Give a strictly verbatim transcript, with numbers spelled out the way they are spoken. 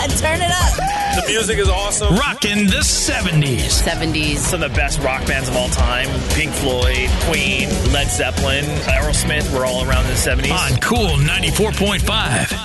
Turn it up. The music is awesome. Rockin' the seventies. seventies. Some of the best rock bands of all time. Pink Floyd, Queen, Led Zeppelin, Aerosmith were all around in the seventies. On Cool ninety-four point five.